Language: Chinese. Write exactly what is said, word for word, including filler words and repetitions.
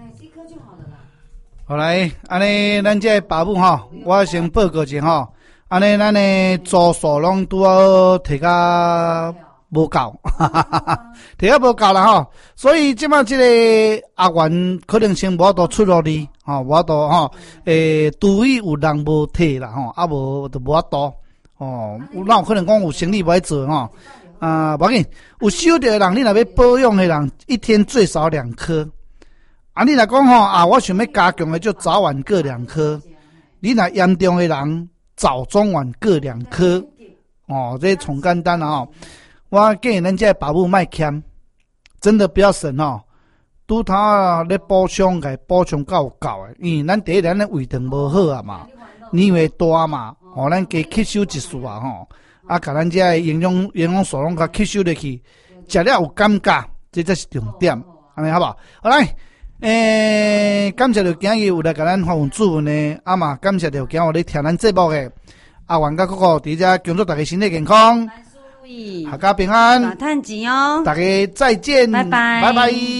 哎，一颗就好了啦。 好来，安尼咱这爸母吼，我先报告一下吼。安尼咱的组数拢拄好摕甲无够，摕甲无够啦吼。所以即摆即个阿元可能先无法度出落哩，吼，无法度吼。诶，除非有人无摕啦吼，啊无就无法度。哦，有哪有可能讲有生意无爱做吼？啊，无要紧，有收着的人，你若要保养的人，一天最少两颗。啊，你若讲吼啊，我想要加强的就早晚各两颗。你若严重的人，早中晚各两颗。哦，这从简单啦吼。我建议咱这爸母莫欠，真的不要省哦。拄头啊，咧补充个补充够有够诶，因为咱第一咱咧胃肠无好啊嘛，年岁大嘛，哦，咱加吸收一束啊吼，啊，甲咱这营养营养素拢甲吸收入去，食了有感觉，这才是重点，安尼好不好？好来。诶，感谢着今日有来甲咱发问质问的，啊嘛，感谢着今日有咧听咱节目的阿元甲哥哥，伫遮恭祝大家身体健康，阖家平安， 大趁钱哦， 大家再见， 拜拜， 拜拜。